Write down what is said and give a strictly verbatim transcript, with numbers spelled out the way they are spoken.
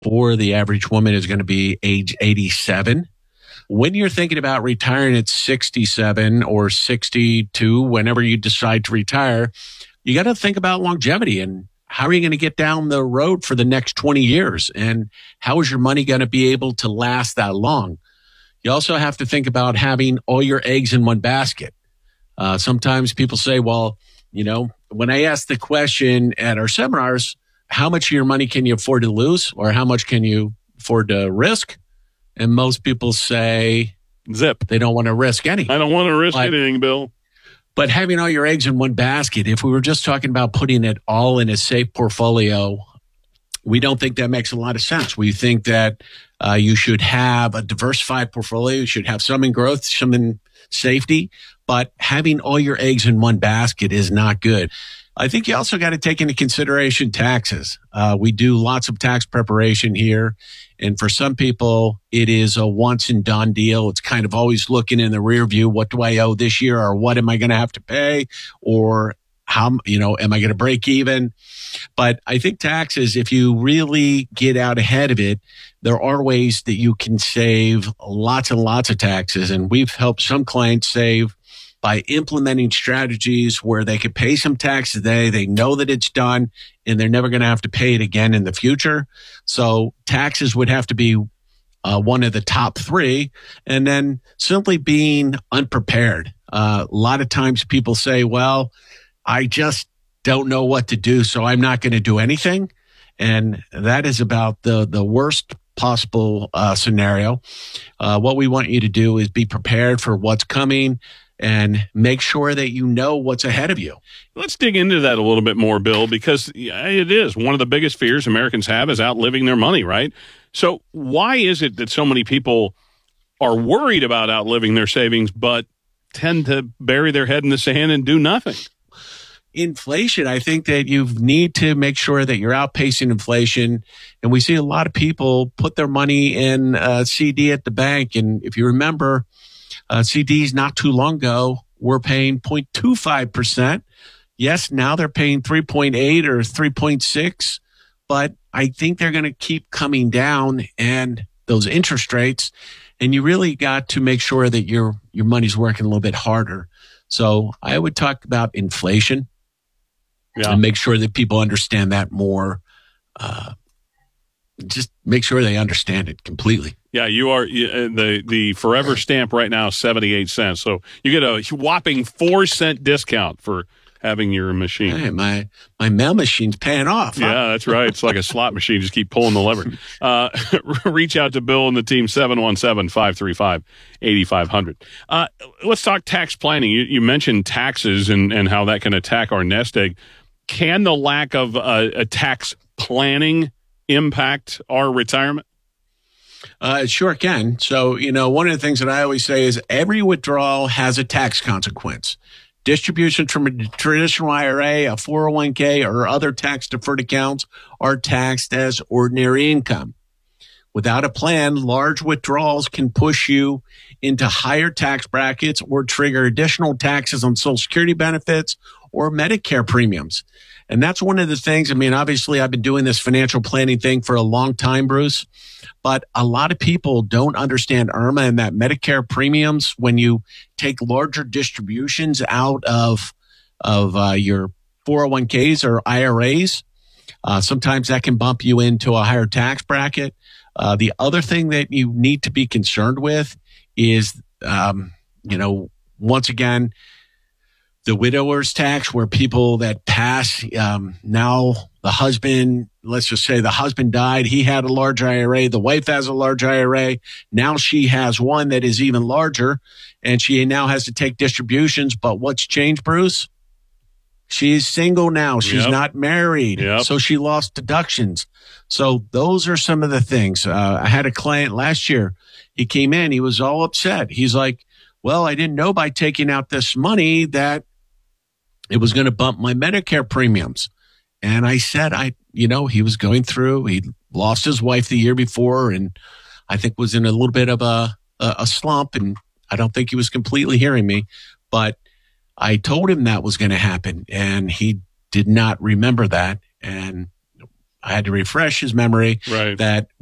for the average woman is going to be age eighty-seven. When you're thinking about retiring at sixty-seven or sixty-two, whenever you decide to retire, you got to think about longevity and how are you going to get down the road for the next twenty years? And how is your money going to be able to last that long? You also have to think about having all your eggs in one basket. Uh, sometimes people say, well, you know, when I ask the question at our seminars, how much of your money can you afford to lose or how much can you afford to risk? And most people say zip. They don't want to risk any. I don't want to risk but, anything, Bill. But having all your eggs in one basket, if we were just talking about putting it all in a safe portfolio, we don't think that makes a lot of sense. We think that uh, you should have a diversified portfolio. You should have some in growth, some in safety. But having all your eggs in one basket is not good. I think you also got to take into consideration taxes. Uh, we do lots of tax preparation here. And for some people, it is a once and done deal. It's kind of always looking in the rear view. What do I owe this year? Or what am I going to have to pay? Or how, you know, am I going to break even? But I think taxes, if you really get out ahead of it, there are ways that you can save lots and lots of taxes. And we've helped some clients save by implementing strategies where they could pay some tax today. They know that it's done and they're never going to have to pay it again in the future. So taxes would have to be uh, one of the top three. And then simply being unprepared. Uh, a lot of times people say, well, I just don't know what to do, so I'm not going to do anything. And that is about the, the worst possible uh, scenario. Uh, what we want you to do is be prepared for what's coming and make sure that you know what's ahead of you. Let's dig into that a little bit more, Bill, because it is one of the biggest fears Americans have is outliving their money, right? So why is it that so many people are worried about outliving their savings but tend to bury their head in the sand and do nothing? Inflation, I think that you need to make sure that you're outpacing inflation. And we see a lot of people put their money in a C D at the bank. And if you remember, Uh, C Ds not too long ago were paying zero point two five percent. Yes, now they're paying three point eight or three point six, but I think they're going to keep coming down and those interest rates. And you really got to make sure that your, your money's working a little bit harder. So I would talk about inflation yeah. and make sure that people understand that more. Uh, just make sure they understand it completely. Yeah, you are the the Forever stamp right now, seventy-eight cents. So you get a whopping four cent discount for having your machine. Hey, my my mail machine's paying off. Huh? Yeah, that's right. It's like a slot machine. Just keep pulling the lever. Uh, reach out to Bill and the team, seven one seven, five three five, eight five zero zero. Uh, let's talk tax planning. You, you mentioned taxes and, and how that can attack our nest egg. Can the lack of uh, a tax planning impact our retirement? Uh, it sure can. So, you know, one of the things that I always say is every withdrawal has a tax consequence. Distributions from a traditional I R A, a four oh one k, or other tax-deferred accounts are taxed as ordinary income. Without a plan, large withdrawals can push you into higher tax brackets or trigger additional taxes on Social Security benefits or Medicare premiums. And that's one of the things, I mean, obviously I've been doing this financial planning thing for a long time, Bruce, but a lot of people don't understand IRMAA and that Medicare premiums when you take larger distributions out of, of uh, your four oh one k's or I R As. Uh, sometimes that can bump you into a higher tax bracket. Uh, the other thing that you need to be concerned with is, um, you know, once again, the widower's tax, where people that pass, um, now the husband, let's just say the husband died. He had a large I R A. The wife has a large I R A. Now she has one that is even larger and she now has to take distributions. But what's changed, Bruce? She's single now. She's yep. not married. Yep. So she lost deductions. So those are some of the things. Uh, I had a client last year. He came in. He was all upset. He's like, well, I didn't know by taking out this money that it was going to bump my Medicare premiums. And I said, I, you know, he was going through, he lost his wife the year before and I think was in a little bit of a, a, a slump. And I don't think he was completely hearing me, but I told him that was going to happen and he did not remember that. And I had to refresh his memory Right. that